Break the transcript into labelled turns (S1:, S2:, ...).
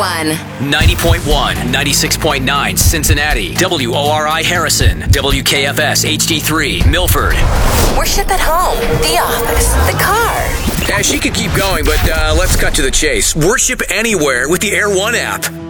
S1: One.
S2: 90.1, 96.9 Cincinnati, WORI Harrison, WKFS HD3 Milford.
S1: Worship at home, the office, the car.
S2: She could keep going, but let's cut to the chase. Worship anywhere with the Air One app.